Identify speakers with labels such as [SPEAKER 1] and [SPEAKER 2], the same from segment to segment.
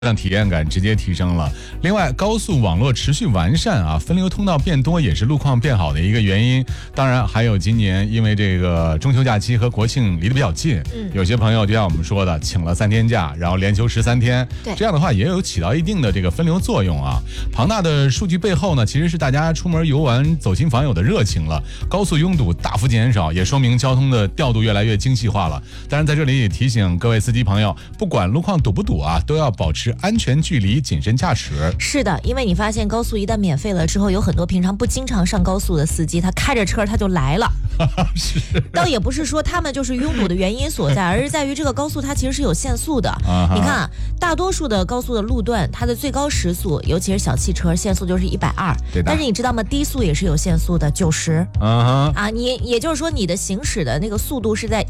[SPEAKER 1] 让体验感直接提升了。另外，高速网络持续完善啊，分流通道变多也是路况变好的一个原因。当然，还有今年因为这个中秋假期和国庆离得比较近，有些朋友就像我们说的，请了3天假，然后连休13天，这样的话也有起到一定的这个分流作用啊。庞大的数据背后呢，其实是大家出门游玩走亲访友的热情了。高速拥堵大幅减少，也说明交通的调度越来越精细化了。当然，在这里也提醒各位司机朋友，不管路况堵不堵啊，都要保持安全距离，谨慎驾驶。
[SPEAKER 2] 是的，因为你发现高速一旦免费了之后，有很多平常不经常上高速的司机，他开着车他就来了。
[SPEAKER 1] 是，
[SPEAKER 2] 倒也不是说他们就是拥堵的原因所在，而是在于这个高速它其实是有限速的。你看啊，大多数的高速的路段，它的最高时速，尤其是小汽车，限速就是120。但是你知道吗？低速也是有限速的，90。你也就是说你的行驶的那个速度是在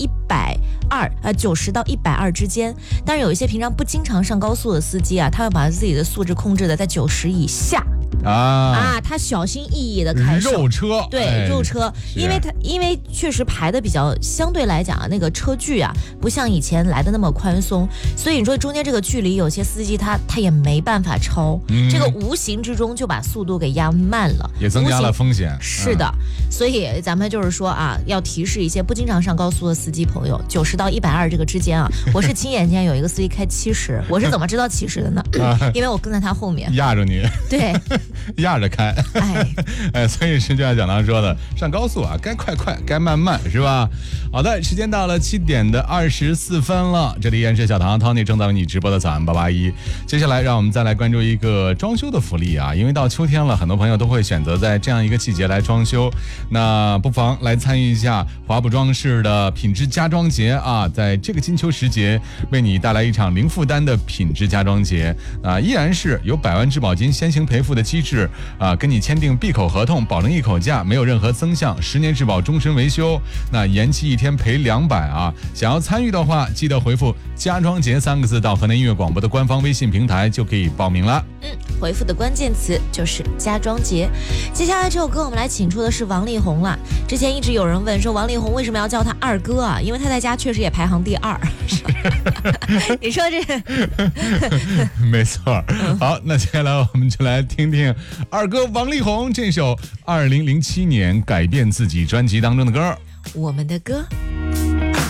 [SPEAKER 2] 90到120之间。但是有一些平常不经常上高速的司机啊，他会把自己的素质控制的在90以下。他小心翼翼的开手，
[SPEAKER 1] 肉车，
[SPEAKER 2] 对，肉车，因为确实排的比较相对来讲啊，那个车距啊，不像以前来的那么宽松，所以你说中间这个距离，有些司机他也没办法超，这个无形之中就把速度给压慢了，
[SPEAKER 1] 也增加了风险。
[SPEAKER 2] 是的，所以咱们就是说啊，要提示一些不经常上高速的司机朋友，90到120这个之间啊，我是亲眼见有一个司机开70，我是怎么知道70的呢？因为我跟在他后面，
[SPEAKER 1] 压着你，
[SPEAKER 2] 对。
[SPEAKER 1] 压着开，所以是就像讲堂说的，上高速啊，该快快，该慢慢，是吧？好的，时间到了7点24分了，这里依然是小唐 Tony 正在为你直播的早安881。接下来让我们再来关注一个装修的福利啊，因为到秋天了，很多朋友都会选择在这样一个季节来装修，那不妨来参与一下华普装饰的品质家装节啊，在这个金秋时节，为你带来一场零负担的品质家装节啊，依然是有100万质保金先行赔付的机制啊，跟你签订闭口合同，保证一口价，没有任何增项，10年质保，终身维修。那延期1天赔200啊！想要参与的话，记得回复“家装节”3个字到河南音乐广播的官方微信平台就可以报名了。
[SPEAKER 2] 回复的关键词就是家装节。接下来这首歌我们来请出的是王力宏了。之前一直有人问说王力宏为什么要叫他二哥啊？因为他在家确实也排行第2。你说这
[SPEAKER 1] 没错。好，那接下来我们就来听听二哥王力宏这首2007年改变自己专辑当中的歌，
[SPEAKER 2] 我们的歌。